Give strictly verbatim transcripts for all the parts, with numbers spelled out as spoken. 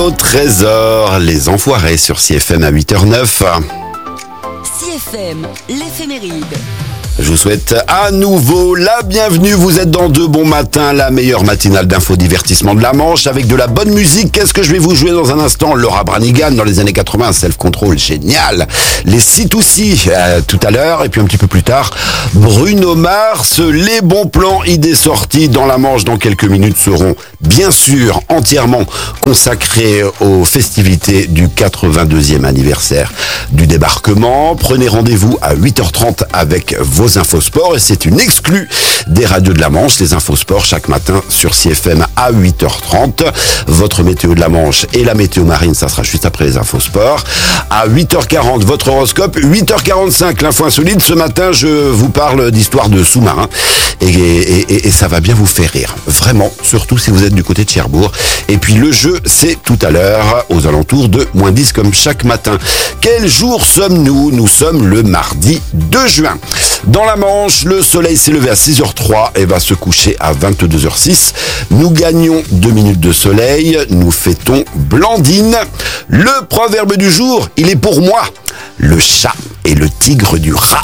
Au trésor, les enfoirés sur C F M à huit heures neuf. C F M, l'éphéméride. Je vous souhaite à nouveau la bienvenue. Vous êtes dans De Bon Matin, la meilleure matinale d'infodivertissement de la Manche, avec de la bonne musique. Qu'est-ce que je vais vous jouer dans un instant? Laura Branigan dans les années quatre-vingts, Self Control, génial. Les C deux C euh, tout à l'heure, et puis un petit peu plus tard, Bruno Mars. Les bons plans, idées sorties dans la Manche dans quelques minutes seront bien sûr entièrement consacrés aux festivités du quatre-vingt-deuxième anniversaire du débarquement. Prenez rendez-vous à huit heures trente avec vos infosports, et c'est une exclue des radios de la Manche, les infosports chaque matin sur C F M à huit heures trente. Votre météo de la Manche et la météo marine, ça sera juste après les infosports. À huit heures quarante, votre horoscope. huit heures quarante-cinq, l'info insolite. Ce matin, je vous parle d'histoire de sous-marins, et, et, et, et ça va bien vous faire rire. Vraiment, surtout si vous êtes du côté de Cherbourg. Et puis le jeu, c'est tout à l'heure, aux alentours de moins dix comme chaque matin. Quel jour sommes-nous? Nous sommes le mardi deux juin. Dans la Manche, le soleil s'est levé à six heures trois et va se coucher à vingt-deux heures six. Nous gagnons deux minutes de soleil. Nous fêtons Blandine. Le proverbe du jour, il est pour moi. Le chat est le tigre du rat.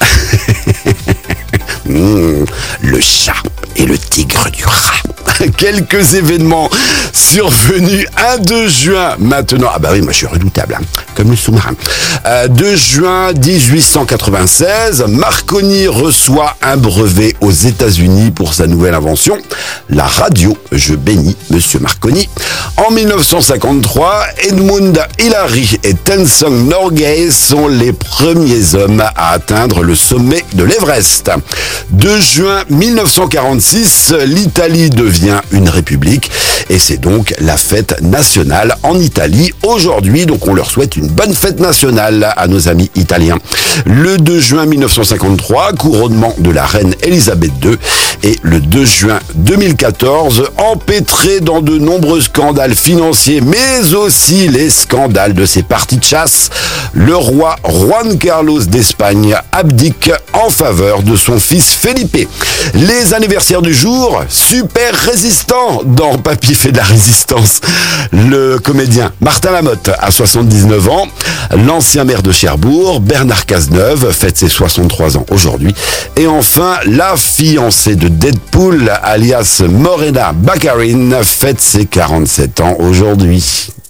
mmh, le chat est le tigre du rat. Quelques événements survenus un deux juin maintenant. Ah bah oui, moi je suis redoutable, hein, comme le sous-marin. Euh, deux juin dix-huit cent quatre-vingt-seize, Marconi reçoit un brevet aux États-Unis pour sa nouvelle invention, la radio. Je bénis Monsieur Marconi. En mille neuf cent cinquante-trois, Edmund Hillary et Tenzing Norgay sont les premiers hommes à atteindre le sommet de l'Everest. deux juin mille neuf cent quarante-six, l'Italie devient une république, et c'est donc la fête nationale en Italie aujourd'hui. Donc on leur souhaite une bonne fête nationale à nos amis italiens. Le deux juin mille neuf cent cinquante-trois, couronnement de la reine Elisabeth deux, et le deux juin deux mille quatorze, empêtré dans de nombreux scandales financiers, mais aussi les scandales de ses parties de chasse, le roi Juan Carlos d'Espagne abdique en faveur de son fils Felipe. Les anniversaires du jour, super résistant dans Papy fait de la résistance. Le comédien Martin Lamotte a soixante-dix-neuf ans. L'ancien maire de Cherbourg, Bernard Cazeneuve, fête ses soixante-trois ans aujourd'hui. Et enfin, la fiancée de Deadpool, alias Morena Baccarin, fête ses quarante-sept ans aujourd'hui.